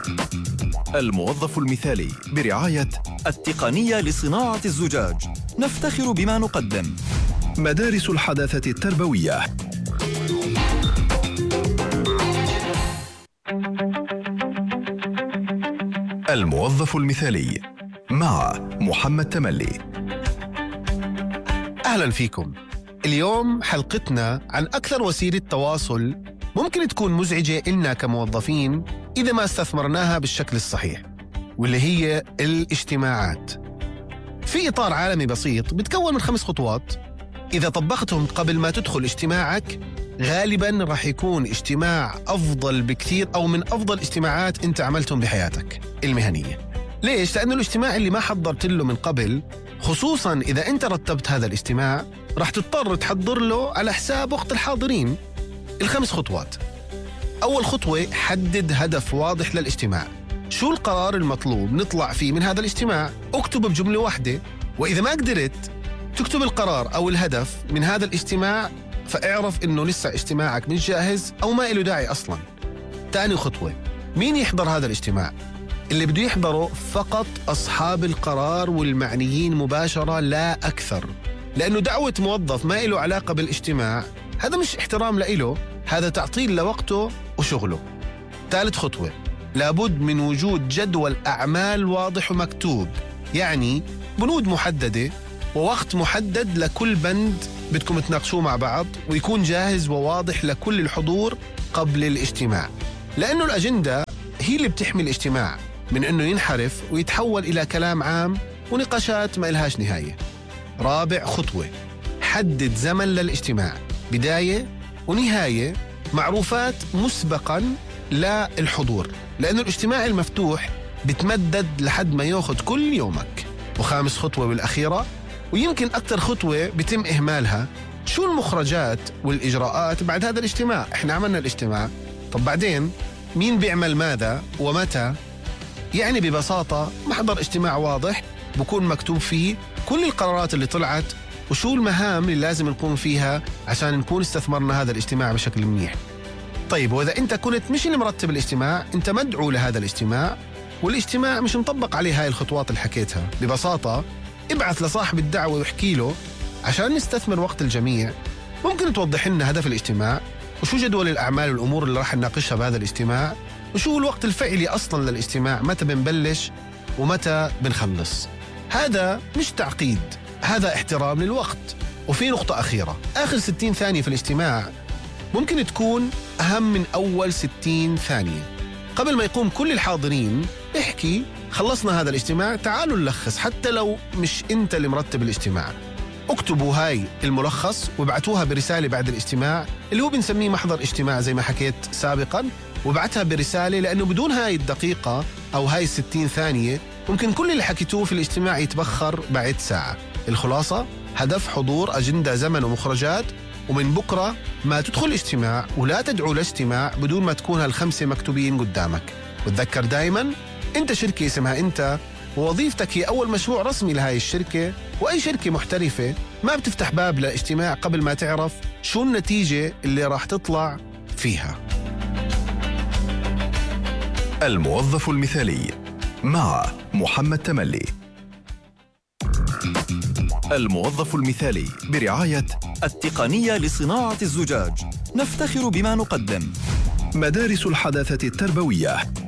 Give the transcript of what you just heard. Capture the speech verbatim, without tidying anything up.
الموظف المثالي برعاية التقنية لصناعة الزجاج. نفتخر بما نقدم. مدارس الحداثة التربوية. الموظف المثالي مع محمد تملي. أهلاً فيكم. اليوم حلقتنا عن أكثر وسيلة تواصل ممكن تكون مزعجة إلنا كموظفين إذا ما استثمرناها بالشكل الصحيح، واللي هي الاجتماعات. في إطار عالمي بسيط بتكون من خمس خطوات، إذا طبقتهم قبل ما تدخل اجتماعك غالباً راح يكون اجتماع أفضل بكثير أو من أفضل اجتماعات أنت عملتهم بحياتك المهنية. ليش؟ لأنه الاجتماع اللي ما حضرت له من قبل، خصوصاً إذا أنت رتبت هذا الاجتماع، راح تضطر تحضر له على حساب وقت الحاضرين. الخمس خطوات. أول خطوة، حدد هدف واضح للاجتماع. شو القرار المطلوب نطلع فيه من هذا الاجتماع؟ اكتبه بجملة واحدة، وإذا ما قدرت تكتب القرار أو الهدف من هذا الاجتماع فاعرف إنه لسه اجتماعك مش جاهز أو ما إله داعي أصلاً. تاني خطوة، مين يحضر هذا الاجتماع؟ اللي بده يحضره فقط أصحاب القرار والمعنيين مباشرة لا أكثر، لأنه دعوة موظف ما إله علاقة بالاجتماع هذا مش احترام لإله، هذا تعطيل لوقته وشغله. ثالث خطوة، لابد من وجود جدول أعمال واضح ومكتوب، يعني بنود محددة ووقت محدد لكل بند بدكم تناقشوه مع بعض، ويكون جاهز وواضح لكل الحضور قبل الاجتماع، لأنه الأجندة هي اللي بتحمي الاجتماع من أنه ينحرف ويتحول إلى كلام عام ونقاشات ما إلهاش نهاية. رابع خطوة، حدد زمن للاجتماع، بداية ونهاية معروفات مسبقاً للحضور، لأن الاجتماع المفتوح بتمدد لحد ما ياخد كل يومك. وخامس خطوة والأخيرة، ويمكن أكثر خطوة بتم إهمالها، شو المخرجات والإجراءات بعد هذا الاجتماع؟ إحنا عملنا الاجتماع، طب بعدين مين بيعمل ماذا ومتى؟ يعني ببساطة محضر اجتماع واضح بكون مكتوب فيه كل القرارات اللي طلعت وشو المهام اللي لازم نكون فيها عشان نكون استثمرنا هذا الاجتماع بشكل منيح. طيب، وإذا أنت كنت مش اللي مرتب الاجتماع، أنت مدعو لهذا الاجتماع والاجتماع مش مطبق عليه هاي الخطوات اللي حكيتها، ببساطة ابعث لصاحب الدعوة ويحكي له عشان نستثمر وقت الجميع. ممكن توضح لنا هدف الاجتماع وشو جدول الأعمال والأمور اللي راح نناقشها بهذا الاجتماع، وشو الوقت الفعلي أصلا للاجتماع، متى بنبلش ومتى بنخلص. هذا مش تعقيد، هذا احترام للوقت. وفي نقطة أخيرة، آخر ستين ثانية في الاجتماع ممكن تكون أهم من أول ستين ثانية. قبل ما يقوم كل الحاضرين احكي خلصنا هذا الاجتماع، تعالوا نلخص، حتى لو مش أنت اللي مرتب الاجتماع. اكتبوا هاي الملخص وابعتوها برسالة بعد الاجتماع اللي هو بنسميه محضر اجتماع زي ما حكيت سابقا، وابعتها برسالة، لأنه بدون هاي الدقيقة أو هاي الستين ثانية ممكن كل اللي حكيتوه في الاجتماع يتبخر بعد ساعة. الخلاصة، هدف، حضور، أجندة، زمن ومخرجات، ومن بكرة ما تدخل اجتماع ولا تدعو لاجتماع بدون ما تكون هالخمسة مكتوبين قدامك. وتذكر دايما انت شركة اسمها انت، ووظيفتك هي أول مشروع رسمي لهاي الشركة، وأي شركة محترفة ما بتفتح باب لاجتماع قبل ما تعرف شو النتيجة اللي راح تطلع فيها. الموظف المثالي مع محمد تملي. الموظف المثالي برعاية التقنية لصناعة الزجاج. نفتخر بما نقدم. مدارس الحداثة التربوية.